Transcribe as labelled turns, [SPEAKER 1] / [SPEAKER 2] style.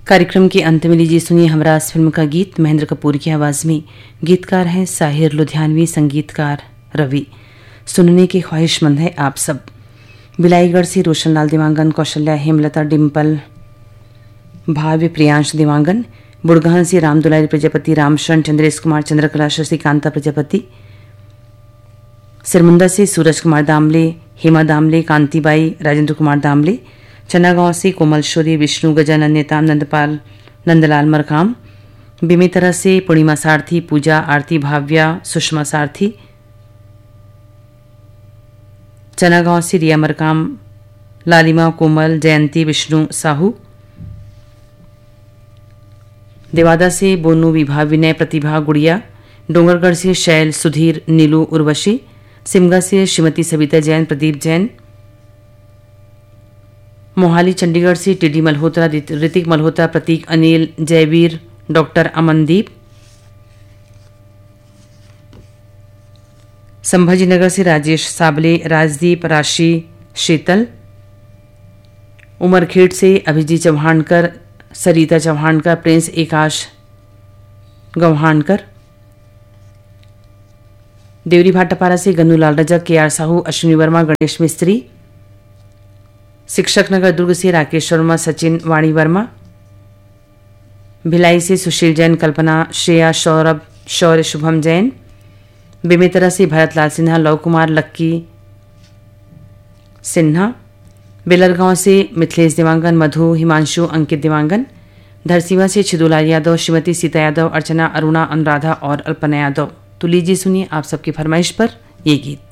[SPEAKER 1] कार्यक्रम के अंत में लीजिए सुनिए हमराज फिल्म का गीत महेंद्र कपूर की आवाज में। गीतकार हैं साहिर लुधियानवी, संगीतकार रवि। सुनने की ख्वाहिशमंद है आप सब। बिलाईगढ़ से रोशनलाल दिवांगन, कौशल्या, हेमलता, डिम्पल, भाव्य, प्रियांश दिवांगन। बुड़गान से रामदुलारी प्रजापति, रामशरण, चंद्रेश कुमार, चंद्रकला, शशिकांता प्रजापति। सिरमुंदा से सूरज कुमार दामले, हेमा दामले, कांतिबाई, राजेंद्र कुमार दामले। चनागांव से कोमलश्वरी, विष्णु, गजानन नेताम, नंदपाल, नंदलाल मरकाम। बेमेतरा से पूर्णिमा सारथी, पूजा, आरती, भाव्या, सुषमा सारथी। चनागांव से रिया मरकाम, लालिमा, कोमल, जयंती, विष्णु, साहू। देवादा से बोनू, विभा, विनय, प्रतिभा, गुड़िया। डोंगरगढ़ से शैल, सुधीर, नीलू, उर्वशी। सिमगा से श्रीमती सविता जैन, प्रदीप जैन। मोहाली चंडीगढ़ से टीडी मल्होत्रा, ऋतिक मल्होत्रा, प्रतीक, अनिल, जयवीर, डॉक्टर अमनदीप। संभाजीनगर से राजेश साबले, राजदीप, राशि, शीतल। उमरखेड़ से अभिजीत चौहानकर, सरिता चौहानकर, प्रिंस, एकाश गौहानकर। देवरी भाटापारा से गन्नूलाल रजक, के आर साहू, अश्विनी वर्मा, गणेश मिस्त्री। शिक्षक नगर दुर्ग से राकेश शर्मा, सचिन, वाणी वर्मा। भिलाई से सुशील जैन, कल्पना, श्रेया, सौरभ, शौर्य, शुभम जैन। बेमेतरा से भरतलाल सिन्हा, लव कुमार, लक्की सिन्हा। बेलरगांव से मिथिलेश दिवांगन, मधु, हिमांशु, अंकित दिवांगन। धरसीवा से छिदुलाल यादव, श्रीमती सीता यादव, अर्चना, अरुणा, अनुराधा और अल्पना यादव। तो लीजिए सुनिए आप सबकी फरमाइश पर ये गीत।